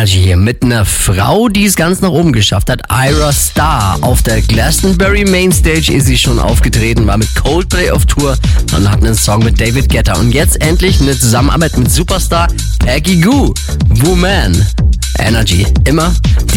Energy hier mit einer Frau, die es ganz nach oben geschafft hat. Ayra Starr. Auf der Glastonbury Mainstage ist sie schon aufgetreten, war mit Coldplay auf Tour und hat einen Song mit David Guetta. Und jetzt endlich eine Zusammenarbeit mit Superstar Peggy Gou. Woman. Energy. Immer